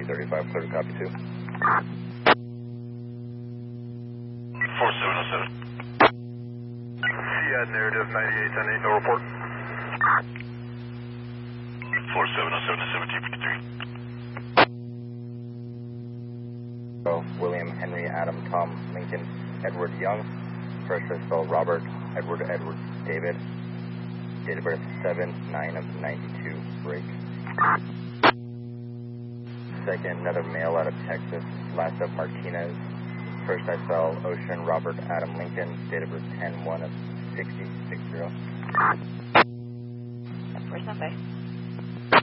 35, clear to copy 2. 4707. Seattle narrative 9810, no report. 4707 to 1753. William, Henry, Adam, Tom, Lincoln, Edward Young. First I spell Robert, Edward, David. Date of birth 7/9 of 92, break. Second, another male out of Texas, last of Martinez. First I spell Ocean, Robert, Adam, Lincoln. Date of birth 10/1 of 60. Where's Sunday?